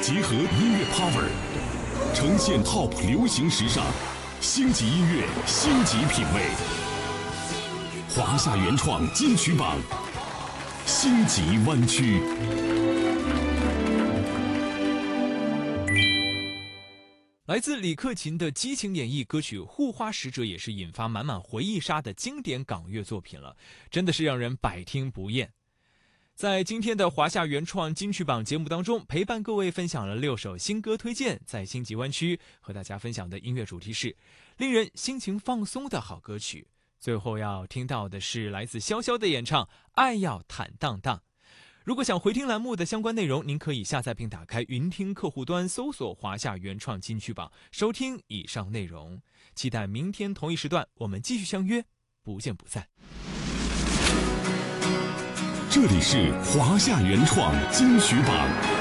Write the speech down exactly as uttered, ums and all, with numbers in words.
结合音乐 power， 呈现 top 流行时尚，星级音乐，星级品味。华夏原创金曲榜，星级湾区。 来自李克勤的激情演绎歌曲《护花使者》也是引发满满回忆杀的经典港乐作品了，真的是让人百听不厌。在今天的华夏原创金曲榜节目当中，陪伴各位分享了六首新歌推荐，在星级湾区和大家分享的音乐主题是令人心情放松的好歌曲。最后要听到的是来自潇潇的演唱《爱要坦荡荡》。如果想回听栏目的相关内容，您可以下载并打开云听客户端，搜索华夏原创金曲榜，收听以上内容。期待明天同一时段我们继续相约，不见不散。 这里是华夏原创金曲榜。